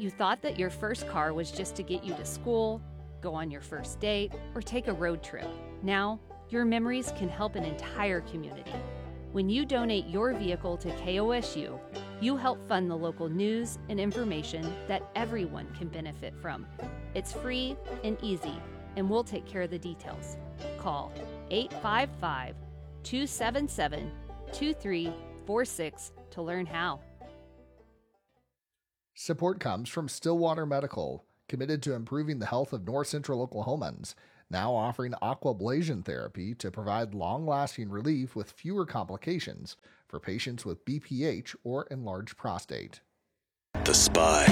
You thought that your first car was just to get you to school, go on your first date, or take a road trip. Now, your memories can help an entire community. When you donate your vehicle to KOSU, you help fund the local news and information that everyone can benefit from. It's free and easy, and we'll take care of the details. Call 855-277-2346 to learn how. Support comes from Stillwater Medical, committed to improving the health of North Central Oklahomans, now offering aquablation therapy to provide long-lasting relief with fewer complications for patients with BPH or enlarged prostate. The Spy.